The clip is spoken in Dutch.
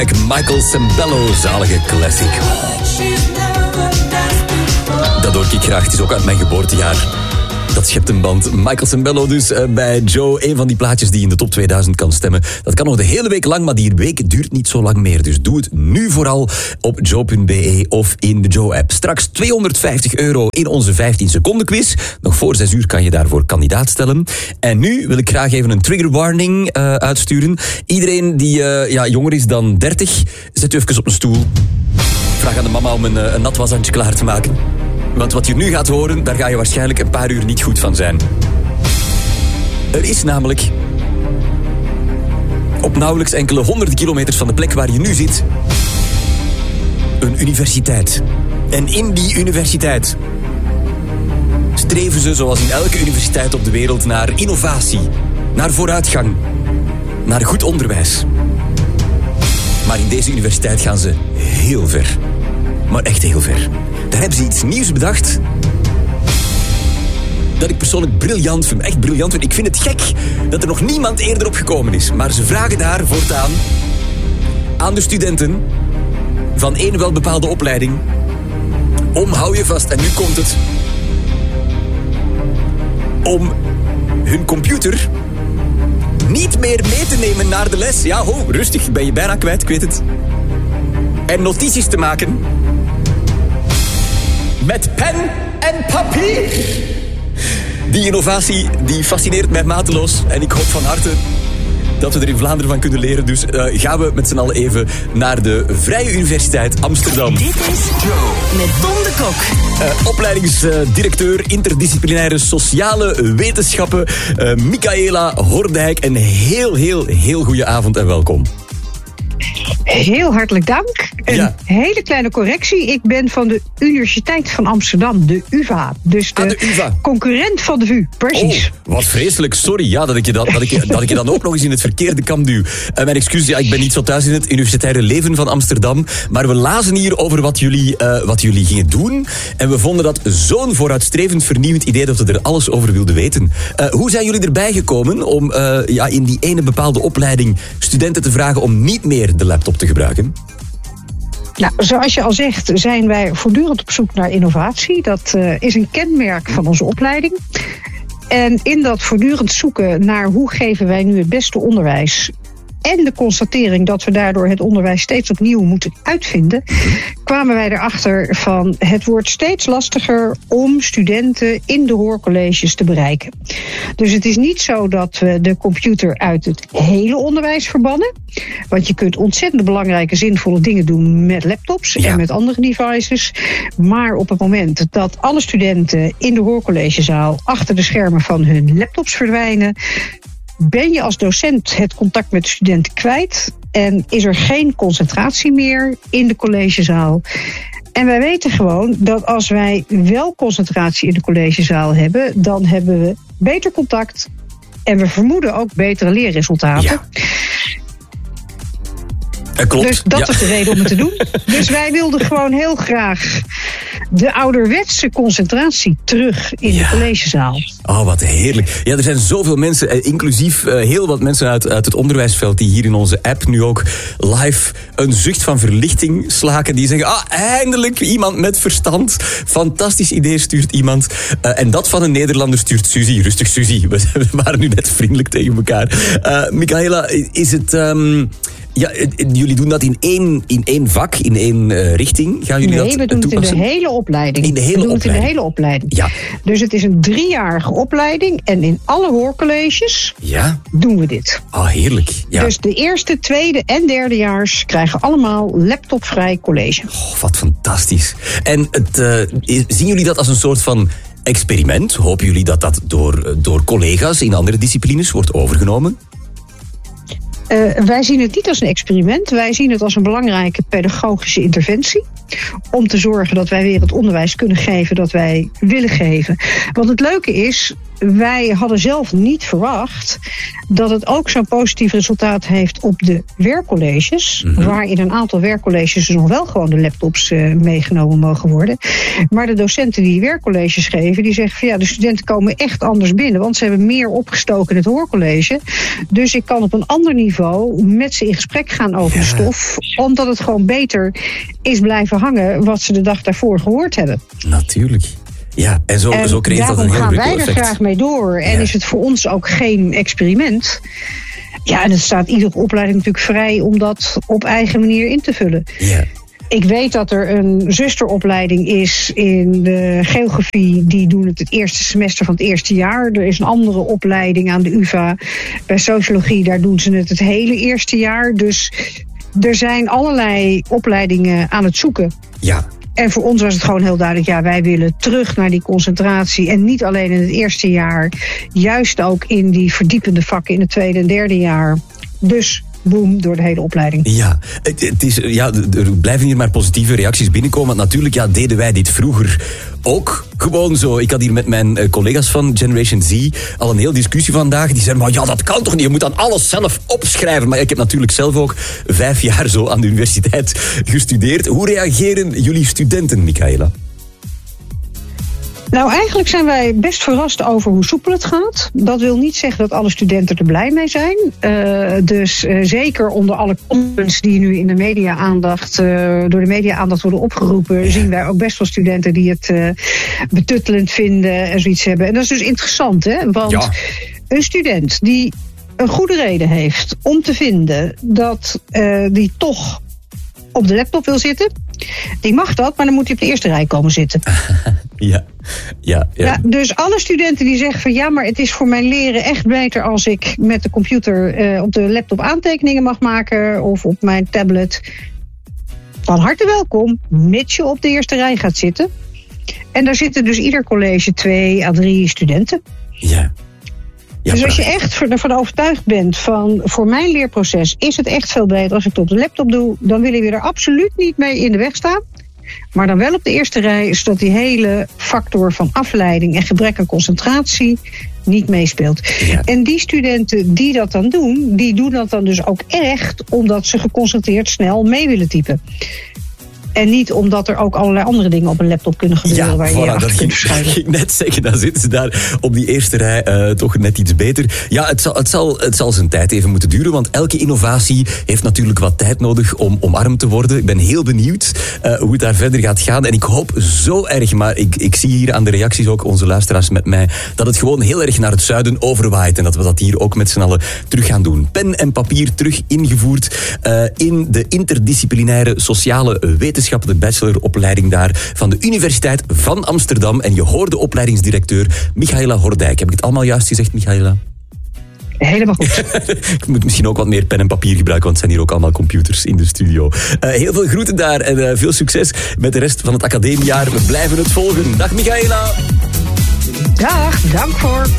Michael Sembello, zalige classic. Dat hoor ik graag, het is ook uit mijn geboortejaar. Dat schept een band. Michael Sembello dus bij Joe. Een van die plaatjes die in de top 2000 kan stemmen. Dat kan nog de hele week lang, maar die week duurt niet zo lang meer. Dus doe het nu vooral op joe.be of in de Joe-app. Straks €250 in onze 15 seconden quiz. Nog voor 6 uur kan je daarvoor kandidaat stellen. En nu wil ik graag even een trigger warning uitsturen. Iedereen die jonger is dan 30, zet u even op een stoel. Vraag aan de mama om een nat washandje klaar te maken. Want wat je nu gaat horen, daar ga je waarschijnlijk een paar uur niet goed van zijn. Er is namelijk op nauwelijks enkele honderden kilometers van de plek waar je nu zit een universiteit. En in die universiteit streven ze, zoals in elke universiteit op de wereld, naar innovatie, naar vooruitgang, naar goed onderwijs. Maar in deze universiteit gaan ze heel ver. Maar echt heel ver. Daar hebben ze iets nieuws bedacht dat ik persoonlijk briljant vind. Echt briljant vind. Ik vind het gek dat er nog niemand eerder op gekomen is. Maar ze vragen daar voortaan aan de studenten van een wel bepaalde opleiding om, hou je vast, en nu komt het, om hun computer niet meer mee te nemen naar de les. Ja, rustig, ben je bijna kwijt, ik weet het. En notities te maken met pen en papier. Die innovatie, die fascineert mij mateloos. En ik hoop van harte dat we er in Vlaanderen van kunnen leren. Dus gaan we met z'n allen even naar de Vrije Universiteit Amsterdam. Dit is Joe met Tom de Kok. Opleidingsdirecteur interdisciplinaire sociale wetenschappen, Michaela Hordijk. Een heel goede avond en welkom. Heel hartelijk dank. Een hele kleine correctie. Ik ben van de Universiteit van Amsterdam, de UvA. Dus de UvA. Concurrent van de VU, precies. Oh, wat vreselijk. Sorry dat ik je dan ook nog eens in het verkeerde kamp duw. Mijn excuus, ik ben niet zo thuis in het universitaire leven van Amsterdam. Maar we lazen hier over wat jullie gingen doen. En we vonden dat zo'n vooruitstrevend, vernieuwend idee dat we er alles over wilden weten. Hoe zijn jullie erbij gekomen om in die ene bepaalde opleiding studenten te vragen om niet meer de laptop te gebruiken? Nou, zoals je al zegt, zijn wij voortdurend op zoek naar innovatie. Dat is een kenmerk van onze opleiding. En in dat voortdurend zoeken naar hoe geven wij nu het beste onderwijs, en de constatering dat we daardoor het onderwijs steeds opnieuw moeten uitvinden, kwamen wij erachter van het wordt steeds lastiger om studenten in de hoorcolleges te bereiken. Dus het is niet zo dat we de computer uit het hele onderwijs verbannen. Want je kunt ontzettend belangrijke, zinvolle dingen doen met laptops en met andere devices. Maar op het moment dat alle studenten in de hoorcollegezaal achter de schermen van hun laptops verdwijnen, ben je als docent het contact met de studenten kwijt en is er geen concentratie meer in de collegezaal. En wij weten gewoon dat als wij wel concentratie in de collegezaal hebben, dan hebben we beter contact en we vermoeden ook betere leerresultaten. Ja. Klopt. Dus dat is de reden om het te doen. Dus wij wilden gewoon heel graag de ouderwetse concentratie terug in de collegezaal. Oh, wat heerlijk. Ja, er zijn zoveel mensen, inclusief heel wat mensen uit het onderwijsveld, die hier in onze app nu ook live een zucht van verlichting slaken. Die zeggen, eindelijk iemand met verstand. Fantastisch idee stuurt iemand. En dat van een Nederlander stuurt Suzy. Rustig, Suzy. We waren nu net vriendelijk tegen elkaar. Michaela, is het... jullie doen dat in één vak, in één richting? Gaan jullie we doen het in de hele opleiding. In de hele opleiding. Ja. Dus het is een 3-jarige opleiding en in alle hoorcolleges doen we dit. Heerlijk. Ja. Dus de eerste, tweede en derdejaars krijgen allemaal laptopvrij college. Oh, wat fantastisch. En zien jullie dat als een soort van experiment? Hopen jullie dat dat door collega's in andere disciplines wordt overgenomen? Wij zien het niet als een experiment. Wij zien het als een belangrijke pedagogische interventie. Om te zorgen dat wij weer het onderwijs kunnen geven dat wij willen geven. Want het leuke is, wij hadden zelf niet verwacht dat het ook zo'n positief resultaat heeft op de werkcolleges. Mm-hmm. Waar in een aantal werkcolleges nog wel gewoon de laptops meegenomen mogen worden. Maar de docenten die werkcolleges geven, die zeggen van de studenten komen echt anders binnen. Want ze hebben meer opgestoken in het hoorcollege. Dus ik kan op een ander niveau met ze in gesprek gaan over de stof. Omdat het gewoon beter is blijven hangen wat ze de dag daarvoor gehoord hebben. Natuurlijk. Ja, en zo creëert dat een heel gaan wij er effect. graag mee door. En is het voor ons ook geen experiment. Ja, en het staat iedere opleiding natuurlijk vrij om dat op eigen manier in te vullen. Ja. Ik weet dat er een zusteropleiding is in de geografie. Die doen het eerste semester van het eerste jaar. Er is een andere opleiding aan de UvA. Bij sociologie, daar doen ze het hele eerste jaar. Dus er zijn allerlei opleidingen aan het zoeken. Ja. En voor ons was het gewoon heel duidelijk, wij willen terug naar die concentratie. En niet alleen in het eerste jaar, juist ook in die verdiepende vakken in het tweede en derde jaar. Dus boom, door de hele opleiding. Ja, er blijven hier maar positieve reacties binnenkomen. Want natuurlijk deden wij dit vroeger ook gewoon zo. Ik had hier met mijn collega's van Generation Z al een heel discussie vandaag. Die zeiden, maar dat kan toch niet? Je moet dan alles zelf opschrijven. Maar ik heb natuurlijk zelf ook 5 jaar zo aan de universiteit gestudeerd. Hoe reageren jullie studenten, Michaela? Nou, eigenlijk zijn wij best verrast over hoe soepel het gaat. Dat wil niet zeggen dat alle studenten er blij mee zijn. Dus zeker onder alle comments die nu in de door de media-aandacht worden opgeroepen, zien wij ook best wel studenten die het betuttelend vinden en zoiets hebben. En dat is dus interessant, hè? Want een student die een goede reden heeft om te vinden dat die toch op de laptop wil zitten, die mag dat, maar dan moet hij op de eerste rij komen zitten. Ja, dus alle studenten die zeggen van maar het is voor mijn leren echt beter als ik met de computer op de laptop aantekeningen mag maken of op mijn tablet. Van harte welkom, mits je op de eerste rij gaat zitten. En daar zitten dus ieder college 2 à 3 studenten. Ja. Dus als je echt ervan overtuigd bent van voor mijn leerproces is het echt veel beter als ik het op de laptop doe, dan willen we er absoluut niet mee in de weg staan. Maar dan wel op de eerste rij, zodat die hele factor van afleiding en gebrek aan concentratie niet meespeelt. Ja. En die studenten die dat dan doen, die doen dat dan dus ook echt omdat ze geconcentreerd snel mee willen typen. En niet omdat er ook allerlei andere dingen op een laptop kunnen gebeuren waar je achter kunt verschuilen. Dat ging ik net zeggen, dan zitten ze daar op die eerste rij toch net iets beter. Ja, het zal zijn tijd even moeten duren, want elke innovatie heeft natuurlijk wat tijd nodig om omarmd te worden. Ik ben heel benieuwd hoe het daar verder gaat gaan. En ik hoop zo erg, maar ik zie hier aan de reacties ook, onze luisteraars met mij, dat het gewoon heel erg naar het zuiden overwaait en dat we dat hier ook met z'n allen terug gaan doen. Pen en papier terug ingevoerd in de interdisciplinaire sociale wetenschappen, de bacheloropleiding daar van de Universiteit van Amsterdam. En je hoort de opleidingsdirecteur Michaela Hordijk. Heb ik het allemaal juist gezegd, Michaela? Helemaal goed. Ik moet misschien ook wat meer pen en papier gebruiken, want het zijn hier ook allemaal computers in de studio. Heel veel groeten daar en veel succes met de rest van het academiejaar. We blijven het volgen. Dag Michaela. Dag, dank voor.